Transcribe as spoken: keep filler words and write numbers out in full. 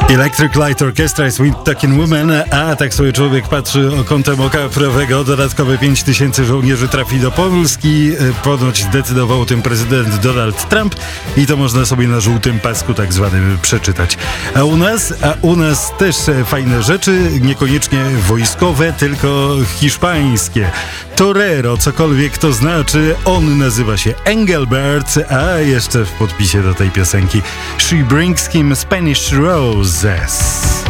Electric Light Orchestra jest Sweet Talking Woman, a tak sobie człowiek patrzy kątem oka prawego. Dodatkowe pięć tysięcy żołnierzy trafi do Polski. Ponoć zdecydował o tym prezydent Donald Trump i to można sobie na żółtym pasku tak zwanym przeczytać. A u nas, a u nas też fajne rzeczy, niekoniecznie wojskowe, tylko hiszpańskie. Torero, cokolwiek to znaczy, on nazywa się Engelbert, a jeszcze w podpisie do tej piosenki She Brings Him Spanish Roses.